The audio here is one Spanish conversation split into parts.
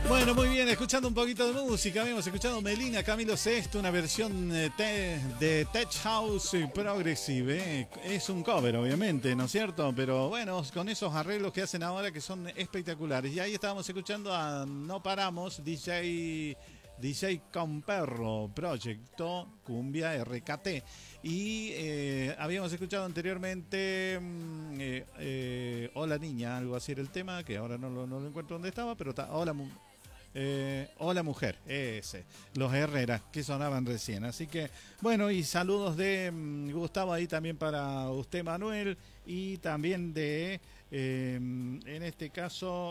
Bueno, muy bien, escuchando un poquito de música, habíamos escuchado Melina, Camilo Sesto, una versión de Tech House Progressive. Es un cover, obviamente, ¿no es cierto? Pero bueno, con esos arreglos que hacen ahora que son espectaculares. Y ahí estábamos escuchando a No Paramos, DJ Comperro, Proyecto Cumbia RKT. Y habíamos escuchado anteriormente Hola Niña, algo así era el tema, que ahora no lo encuentro donde estaba, pero está Hola Mujer, ese, los Herreras que sonaban recién. Así que, bueno, y saludos de Gustavo ahí también para usted, Manuel, y también de, en este caso,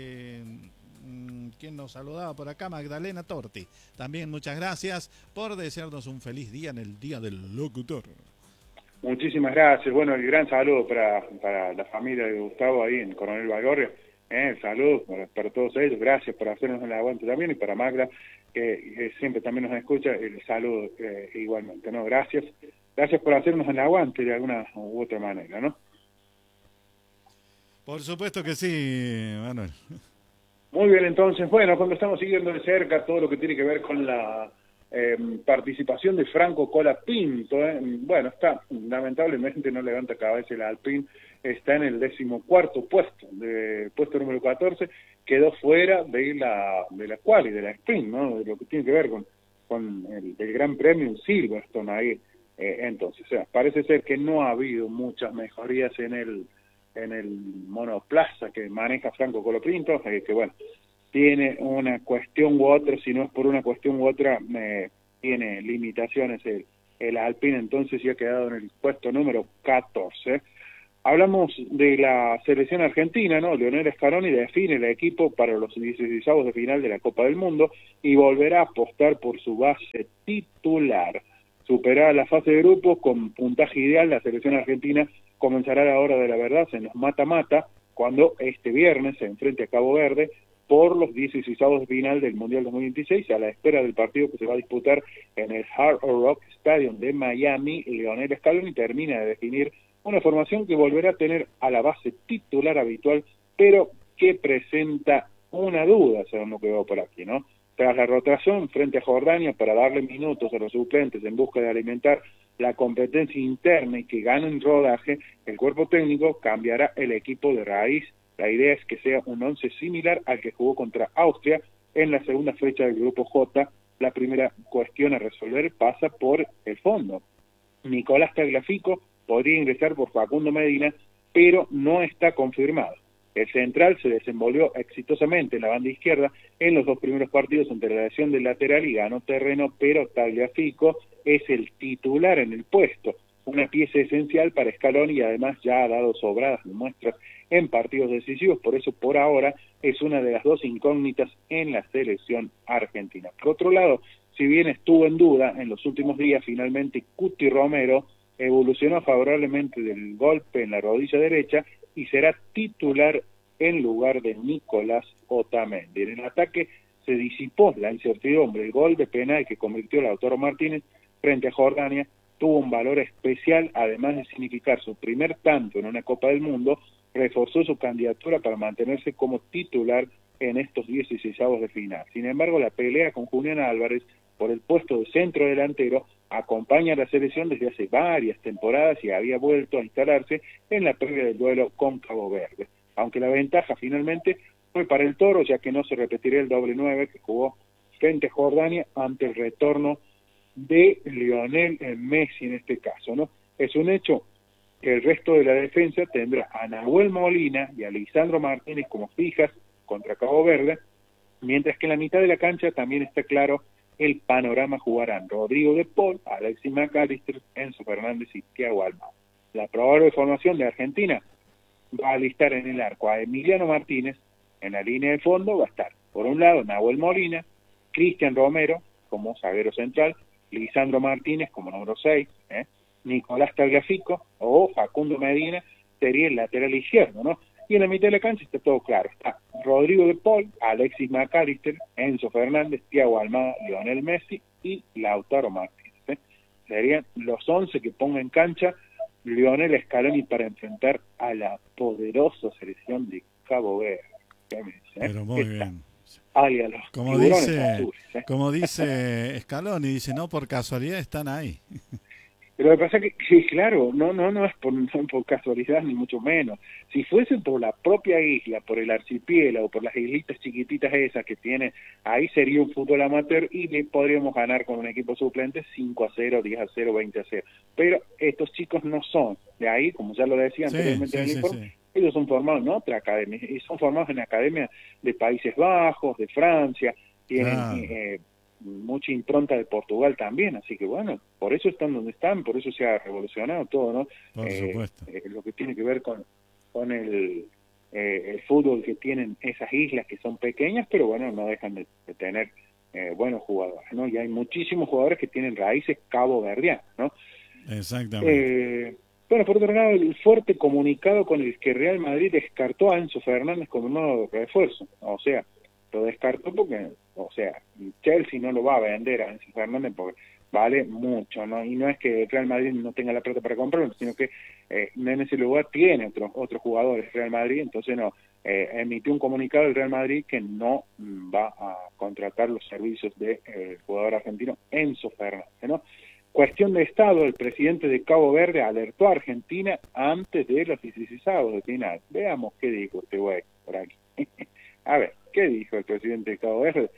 quien nos saludaba por acá, Magdalena Torti. También muchas gracias por desearnos un feliz día en el Día del Locutor. Muchísimas gracias. Bueno, el gran saludo para la familia de Gustavo ahí en Coronel Baigorria. Saludos para todos ellos. Gracias por hacernos el aguante también. Y para Magda, que siempre también nos escucha, el saludo igualmente, ¿no? Gracias. Gracias por hacernos el aguante de alguna u otra manera, ¿no? Por supuesto que sí, Manuel. Muy bien, entonces, bueno, cuando estamos siguiendo de cerca todo lo que tiene que ver con la participación de Franco Colapinto, bueno, lamentablemente no levanta cabeza el Alpine, está en el 14º puesto, puesto número 14, quedó fuera de la quali, de la sprint, ¿no? De lo que tiene que ver con el Gran Premio en Silverstone ahí, entonces, o sea, parece ser que no ha habido muchas mejorías en el monoplaza que maneja Franco Colapinto, que bueno, tiene una cuestión u otra, si no es por una cuestión u otra, tiene limitaciones el Alpine, entonces ya ha quedado en el puesto número 14. Hablamos de la selección argentina, ¿no? Lionel Scaloni define el equipo para los 16avos de final de la Copa del Mundo y volverá a apostar por su base titular. Superada la fase de grupos con puntaje ideal, la selección argentina comenzará la hora de la verdad en los mata-mata, cuando este viernes se enfrente a Cabo Verde por los 16avos de final del Mundial 2026, a la espera del partido que se va a disputar en el Hard Rock Stadium de Miami. Lionel Scaloni termina de definir una formación que volverá a tener a la base titular habitual, pero que presenta una duda, según lo que veo por aquí, ¿no? Tras la rotación frente a Jordania para darle minutos a los suplentes en busca de alimentar la competencia interna y que ganen rodaje, el cuerpo técnico cambiará el equipo de raíz. La idea es que sea un once similar al que jugó contra Austria en la segunda fecha del Grupo J. La primera cuestión a resolver pasa por el fondo. Nicolás Tagliafico podría ingresar por Facundo Medina, pero no está confirmado. El central se desenvolvió exitosamente en la banda izquierda en los dos primeros partidos ante la lesión del lateral y ganó terreno, pero Tagliafico es el titular en el puesto, una pieza esencial para Scaloni y además ya ha dado sobradas muestras en partidos decisivos, por eso por ahora es una de las dos incógnitas en la selección argentina. Por otro lado, si bien estuvo en duda en los últimos días, finalmente Cuti Romero evolucionó favorablemente del golpe en la rodilla derecha y será titular en lugar de Nicolás Otamendi. En el ataque se disipó la incertidumbre, el gol de penal que convirtió Lautaro Martínez frente a Jordania tuvo un valor especial, además de significar su primer tanto en una Copa del Mundo, reforzó su candidatura para mantenerse como titular en estos 16avos de final. Sin embargo, la pelea con Julián Álvarez por el puesto de centro delantero acompaña a la selección desde hace varias temporadas y había vuelto a instalarse en la previa del duelo con Cabo Verde. Aunque la ventaja finalmente fue para el Toro, ya que no se repetiría el doble 9 que jugó frente a Jordania ante el retorno de Lionel Messi en este caso, ¿no? Es un hecho que el resto de la defensa tendrá a Nahuel Molina y a Lisandro Martínez como fijas contra Cabo Verde, mientras que en la mitad de la cancha también está claro el panorama. Jugarán Rodrigo de Paul, Alexis McAllister, Enzo Fernández y Thiago Almada. La probable formación de Argentina va a alistar en el arco a Emiliano Martínez, en la línea de fondo va a estar, por un lado, Nahuel Molina, Cristian Romero como zaguero central, Lisandro Martínez como número 6, Nicolás Tagliafico o Facundo Medina sería el lateral izquierdo, ¿no? Y en la mitad de la cancha está todo claro, está Rodrigo de Paul, Alexis McAllister, Enzo Fernández, Thiago Almada, Lionel Messi y Lautaro Martínez. Serían los 11 que ponga en cancha Lionel Scaloni para enfrentar a la poderosa selección de Cabo Verde. Pero muy bien. Ay, a los Como tiburones dice, azules, como dice Scaloni, dice, no por casualidad están ahí. Pero lo que pasa es que, claro, no es por casualidad ni mucho menos. Si fuese por la propia isla, por el archipiélago, por las islitas chiquititas esas que tiene, ahí sería un fútbol amateur y le podríamos ganar con un equipo suplente 5-0, 10-0, 20-0. Pero estos chicos no son de ahí, como ya lo decía anteriormente en el informe, ellos son formados en otra academia, y son formados en academias de Países Bajos, de Francia, tienen mucha impronta de Portugal también, así que bueno, por eso están donde están, por eso se ha revolucionado todo, ¿no? Por supuesto. Lo que tiene que ver con el fútbol que tienen esas islas que son pequeñas, pero bueno, no dejan de tener buenos jugadores, ¿no? Y hay muchísimos jugadores que tienen raíces caboverdianas, ¿no? Exactamente. Bueno, por otro lado, el fuerte comunicado con el que Real Madrid descartó a Enzo Fernández como un nuevo refuerzo, o sea, lo descartó porque, o sea, Chelsea no lo va a vender a Enzo Fernández porque vale mucho, ¿no? Y no es que Real Madrid no tenga la plata para comprarlo, sino que en ese lugar tiene otros jugadores Real Madrid, entonces no, emitió un comunicado del Real Madrid que no va a contratar los servicios del jugador argentino Enzo Fernández, ¿no? Cuestión de Estado, el presidente de Cabo Verde alertó a Argentina antes de los 16avos de final. Veamos qué dijo este güey por aquí. A ver, ¿qué dijo el presidente de Cabo Verde?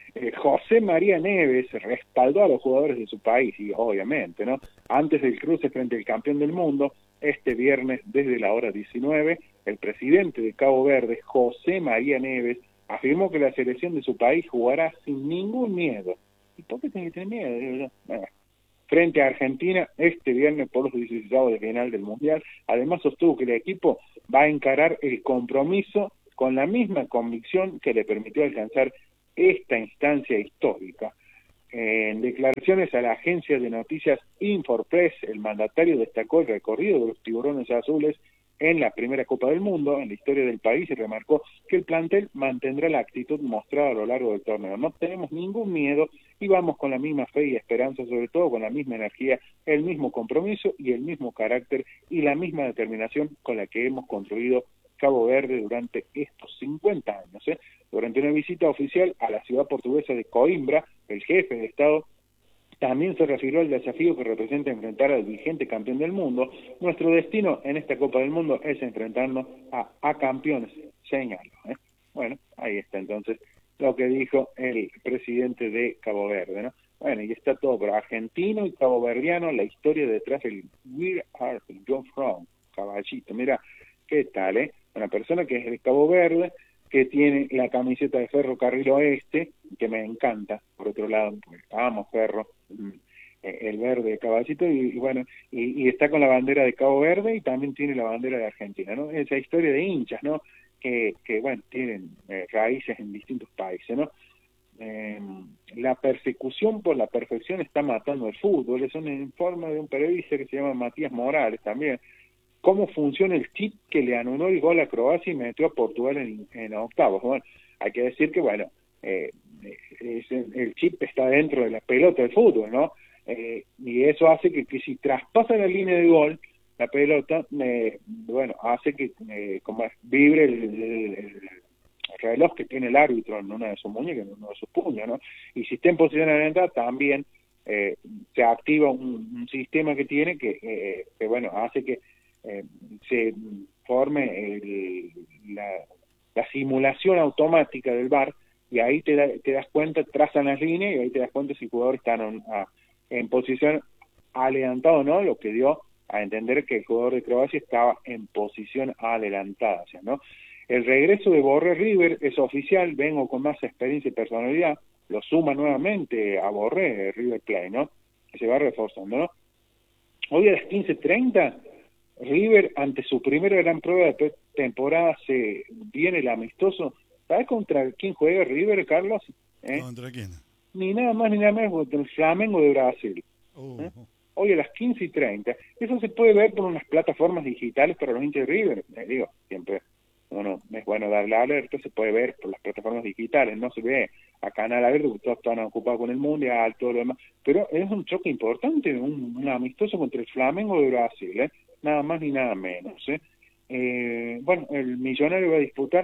José María Neves respaldó a los jugadores de su país, y obviamente, ¿no? Antes del cruce frente al campeón del mundo, este viernes desde la hora 19, el presidente de Cabo Verde, José María Neves, afirmó que la selección de su país jugará sin ningún miedo. ¿Y por qué tiene que tener miedo? Bueno, frente a Argentina este viernes por los 16avos de final del Mundial. Además sostuvo que el equipo va a encarar el compromiso con la misma convicción que le permitió alcanzar esta instancia histórica. En declaraciones a la agencia de noticias Infopress, el mandatario destacó el recorrido de los tiburones azules en la primera Copa del Mundo, en la historia del país, y remarcó que el plantel mantendrá la actitud mostrada a lo largo del torneo. No tenemos ningún miedo y vamos con la misma fe y esperanza, sobre todo con la misma energía, el mismo compromiso y el mismo carácter y la misma determinación con la que hemos construido Cabo Verde durante estos 50 años. Durante una visita oficial a la ciudad portuguesa de Coimbra, el jefe de Estado también se refirió al desafío que representa enfrentar al vigente campeón del mundo. Nuestro destino en esta Copa del Mundo es enfrentarnos a campeones, señaló. Bueno, ahí está entonces lo que dijo el presidente de Cabo Verde, ¿no? Bueno, y está todo, pero argentino y caboverdiano, la historia detrás del We Are John From, caballito, mira, ¿qué tal, Una persona que es de Cabo Verde, que tiene la camiseta de Ferrocarril Oeste, que me encanta, por otro lado, pues, amo Ferro, el verde de caballito, y bueno, y está con la bandera de Cabo Verde y también tiene la bandera de Argentina, ¿no? Esa historia de hinchas, ¿no? Que bueno, tienen raíces en distintos países, ¿no? La persecución por la perfección está matando el fútbol, es un informe de un periodista que se llama Matías Morales también. ¿Cómo funciona el chip que le anuló el gol a Croacia y metió a Portugal en octavos? Bueno, hay que decir que, bueno, el chip está dentro de la pelota del fútbol, ¿no? Y eso hace que si traspasa la línea de gol, la pelota, bueno, hace que como vibre el reloj que tiene el árbitro en una de sus muñecas, en uno de sus puños, ¿no? Y si está en posición adelantada, también se activa un sistema que tiene que bueno, hace que se forme la simulación automática del VAR, y ahí te das cuenta, trazan las líneas y ahí te das cuenta si el jugador está en posición adelantada o no, lo que dio a entender que el jugador de Croacia estaba en posición adelantada, o sea, ¿no? El regreso de Borré River es oficial, vengo con más experiencia y personalidad, lo suma nuevamente a Borré River Plate, ¿no? Que se va reforzando, ¿no? Hoy a las 15:30 River, ante su primera gran prueba de temporada, se viene el amistoso. ¿Sabes contra quién juega River, Carlos? ¿Contra quién? Ni nada más ni nada menos contra el Flamengo de Brasil. Hoy a las 15:30. Eso se puede ver por unas plataformas digitales para los hinchas de River. Digo, siempre uno es bueno darle alerta, se puede ver por las plataformas digitales, no se ve a canal abierto porque todos están ocupados con el Mundial, todo lo demás. Pero es un choque importante, un amistoso contra el Flamengo de Brasil, nada más ni nada menos. Bueno, el Millonario va a disputar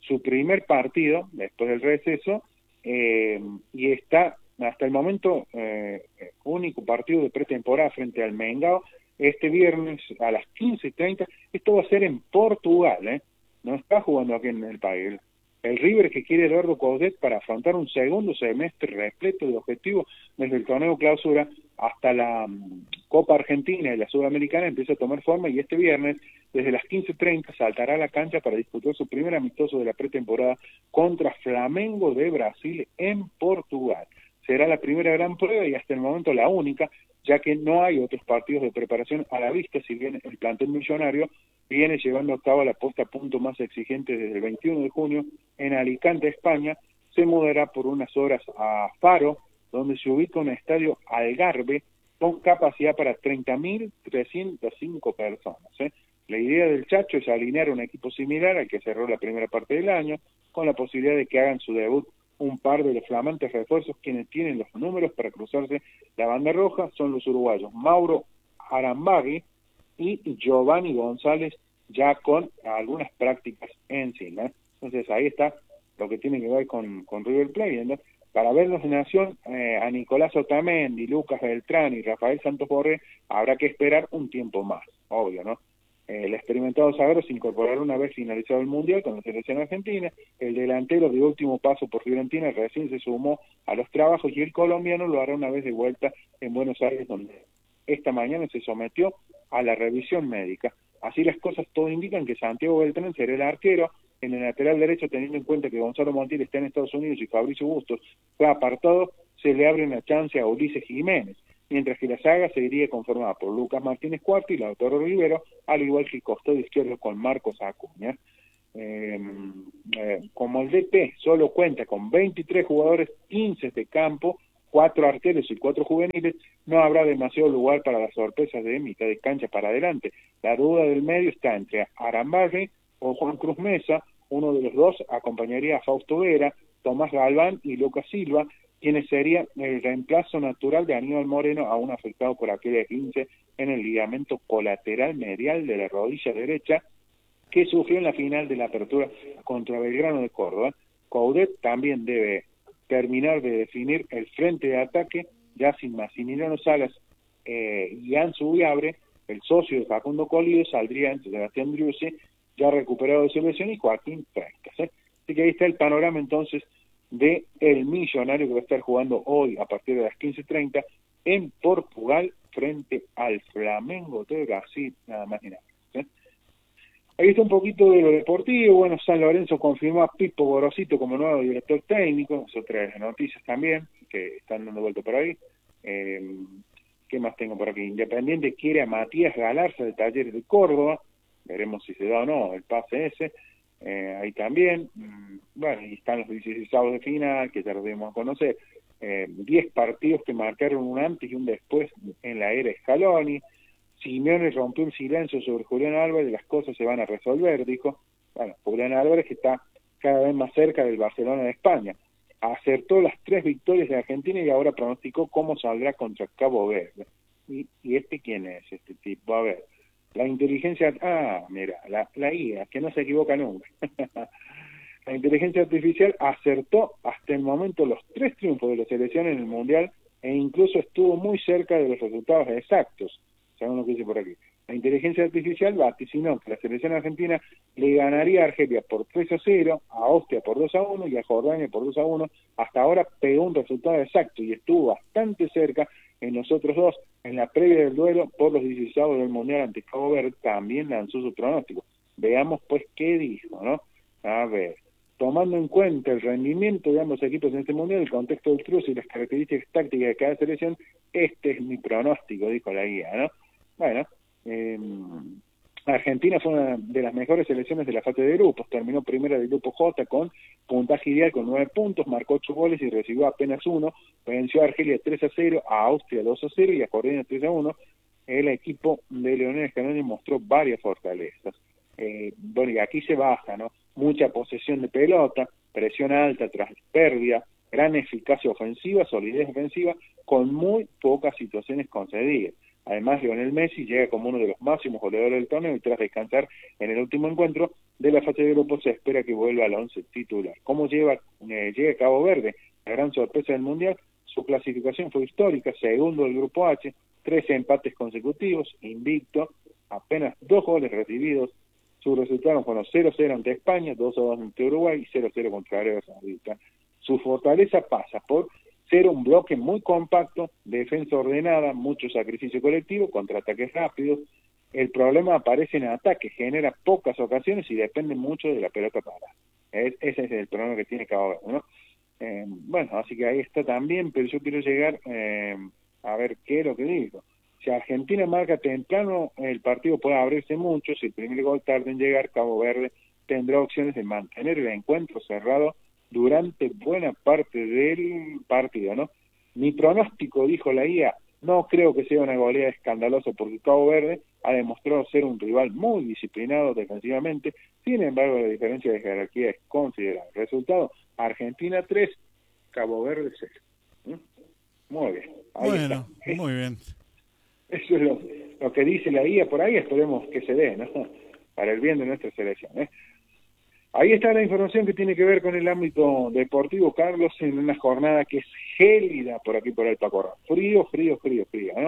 su primer partido después del receso, y está hasta el momento único partido de pretemporada frente al Mengao este viernes a las 15:30. Esto va a ser en Portugal, no está jugando aquí en el país. El River que quiere Eduardo Coudet para afrontar un segundo semestre repleto de objetivos desde el torneo clausura hasta la Copa Argentina y la Sudamericana empieza a tomar forma, y este viernes desde las 15:30 saltará a la cancha para disputar su primer amistoso de la pretemporada contra Flamengo de Brasil en Portugal. Será la primera gran prueba y hasta el momento la única, ya que no hay otros partidos de preparación a la vista, si bien el plantel millonario viene llevando a cabo la puesta a punto más exigente desde el 21 de junio en Alicante, España. Se mudará por unas horas a Faro, donde se ubica un estadio Algarve con capacidad para 30.305 personas. La idea del Chacho es alinear un equipo similar al que cerró la primera parte del año, con la posibilidad de que hagan su debut un par de los flamantes refuerzos. Quienes tienen los números para cruzarse la banda roja son los uruguayos Mauro Arambagui y Giovanni González, ya con algunas prácticas encima. Entonces ahí está lo que tiene que ver con River Plate, ¿no? Para verlos en acción, a Nicolás Otamendi, Lucas Beltrán y Rafael Santos Borré habrá que esperar un tiempo más, obvio, ¿no? El experimentado Zaguero se incorporará una vez finalizado el Mundial con la selección argentina. El delantero de último paso por Fiorentina recién se sumó a los trabajos, y el colombiano lo hará una vez de vuelta en Buenos Aires, donde esta mañana se sometió a la revisión médica. Así las cosas, todo indican que Santiago Beltrán será el arquero. En el lateral derecho, teniendo en cuenta que Gonzalo Montiel está en Estados Unidos y Fabricio Bustos fue apartado, se le abre una chance a Ulises Jiménez, mientras que la saga seguiría conformada por Lucas Martínez Cuarto y Lautaro Rivero, al igual que el costado izquierdo con Marcos Acuña. Como el DT solo cuenta con 23 jugadores, 15 de campo, 4 arqueros y 4 juveniles, no habrá demasiado lugar para las sorpresas de mitad de cancha para adelante. La duda del medio está entre Arambarri o Juan Cruz Mesa. Uno de los dos acompañaría a Fausto Vera, Tomás Galván y Lucas Silva, quienes serían el reemplazo natural de Aníbal Moreno, aún afectado por aquel esguince en el ligamento colateral medial de la rodilla derecha que sufrió en la final de la apertura contra Belgrano de Córdoba. Coudet también debe terminar de definir el frente de ataque, ya sin Massimiliano Salas y Ansu Viabre. El socio de Facundo Colidio saldría entre Sebastián Driussi, ya recuperado de su lesión, y Joaquín Frescas. Así que ahí está el panorama entonces de el Millonario, que va a estar jugando hoy a partir de las 15:30 en Portugal frente al Flamengo de Brasil, nada más ni nada. Ahí está un poquito de lo deportivo. Bueno, San Lorenzo confirmó a Pipo Gorosito como nuevo director técnico. Es otra de las noticias también que están dando vuelta por ahí. ¿Qué más tengo por aquí? Independiente quiere a Matías Galarza de Talleres de Córdoba. Veremos si se da o no el pase ese. Ahí también. Bueno, y están los 16avos de final, que ya los debemos conocer. 10 partidos que marcaron un antes y un después en la era Scaloni. Simeone rompió el silencio sobre Julián Álvarez, las cosas se van a resolver, dijo. Bueno, Julián Álvarez, que está cada vez más cerca del Barcelona de España. Acertó las 3 victorias de Argentina y ahora pronosticó cómo saldrá contra Cabo Verde. ¿Y quién es este tipo? A ver, la inteligencia... mira, la IA, que no se equivoca nunca. La inteligencia artificial acertó hasta el momento los 3 triunfos de la selección en el Mundial, e incluso estuvo muy cerca de los resultados exactos, según lo que dice por aquí. La inteligencia artificial vaticinó que la selección argentina le ganaría a Argelia por 3-0, a Austria por 2-1 y a Jordania por 2-1. Hasta ahora pegó un resultado exacto y estuvo bastante cerca en los otros dos. En la previa del duelo por los 16avos del Mundial ante Cabo Verde también lanzó su pronóstico. Veamos pues qué dijo, ¿no? A ver, tomando en cuenta el rendimiento de ambos equipos en este Mundial, el contexto del cruce y las características tácticas de cada selección, este es mi pronóstico, dijo la guía, ¿no? Bueno, Argentina fue una de las mejores selecciones de la fase de grupos, terminó primera del grupo J con puntaje ideal con 9 puntos, marcó 8 goles y recibió apenas 1, venció a Argelia 3-0, a Austria 2-0 y a Jordania 3-1. El equipo de Leonel Scaloni mostró varias fortalezas. Bueno, y aquí se baja, ¿no? Mucha posesión de pelota, presión alta tras pérdida, gran eficacia ofensiva, solidez defensiva, con muy pocas situaciones concedidas. Además, Lionel Messi llega como uno de los máximos goleadores del torneo y tras descansar en el último encuentro, de la fase de grupos se espera que vuelva al 11 titular. ¿Cómo llega Cabo Verde? La gran sorpresa del Mundial, su clasificación fue histórica, segundo del grupo H, 13 empates consecutivos, invicto, apenas 2 goles recibidos. Sus resultados fueron 0-0 ante España, 2-2 ante Uruguay y 0-0 contra Arabia Saudita. Su fortaleza pasa por ser un bloque muy compacto, defensa ordenada, mucho sacrificio colectivo, contraataques rápidos. El problema aparece en ataque, genera pocas ocasiones y depende mucho de la pelota parada. Ese es el problema que tiene Cabo Verde, ¿no? Bueno, así que ahí está también, pero yo quiero llegar a ver qué es lo que digo. Si Argentina marca temprano, el partido puede abrirse mucho. Si el primer gol tarda en llegar, Cabo Verde tendrá opciones de mantener el encuentro cerrado durante buena parte del partido, ¿no? Mi pronóstico, dijo la IA, no creo que sea una goleada escandalosa porque Cabo Verde ha demostrado ser un rival muy disciplinado defensivamente. Sin embargo, la diferencia de jerarquía es considerable. Resultado, Argentina 3, Cabo Verde 0. Muy bien. Ahí bueno, está. muy bien. Eso es lo que dice la IA por ahí, esperemos que se dé, ¿no? Para el bien de nuestra selección, ¿eh? Ahí está la información que tiene que ver con el ámbito deportivo, Carlos, en una jornada que es gélida por aquí por el Pacorral. Frío, ¿no?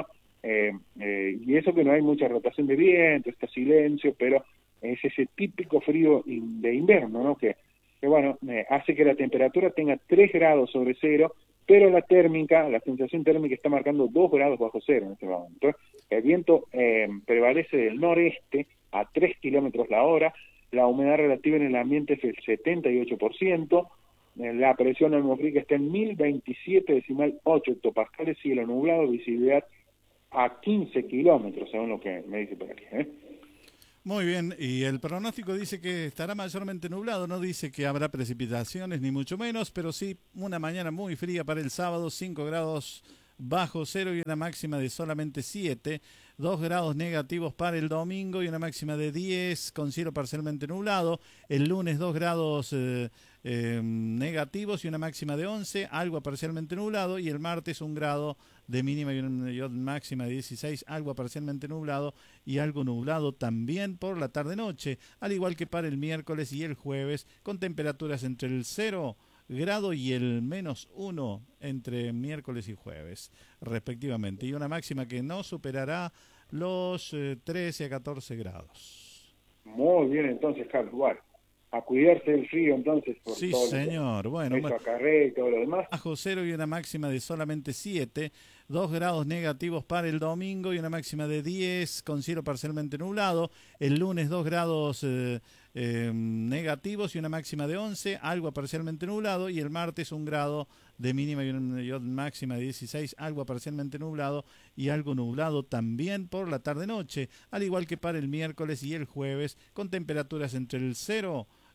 Y eso que no hay mucha rotación de viento, está silencio, pero es ese típico frío de invierno, ¿no? Que bueno, hace que la temperatura tenga 3 grados sobre cero, pero la sensación térmica está marcando 2 grados bajo cero en este momento. El viento prevalece del noreste a 3 kilómetros la hora, la humedad relativa en el ambiente es el 78%, la presión atmosférica está en 1027,8 hectopascales, cielo nublado, visibilidad a 15 kilómetros, según lo que me dice por aquí, ¿eh? Muy bien, y el pronóstico dice que estará mayormente nublado, no dice que habrá precipitaciones ni mucho menos, pero sí una mañana muy fría para el sábado, 5 grados bajo cero y una máxima de solamente 7, 2 grados negativos para el domingo y una máxima de 10 con cielo parcialmente nublado, el lunes 2 grados negativos y una máxima de 11, algo parcialmente nublado, y el martes 1 grado de mínima y una máxima de 16, algo parcialmente nublado y algo nublado también por la tarde-noche, al igual que para el miércoles y el jueves, con temperaturas entre el 0 grado y el -1 entre miércoles y jueves, respectivamente, y una máxima que no superará los 13 a 14 grados. Muy bien, entonces, Carlos, bueno, a cuidarse del frío, entonces, por Sí, todo señor. Bueno, eso acarrea y todo lo demás. Bajo cero y una máxima de solamente 7, 2 grados negativos para el domingo y una máxima de 10 con cielo parcialmente nublado. El lunes 2 grados negativos y una máxima de 11, algo parcialmente nublado. Y el martes 1 grado de mínima y una máxima de 16, algo parcialmente nublado y algo nublado también por la tarde-noche, al igual que para el miércoles y el jueves, con temperaturas entre el 0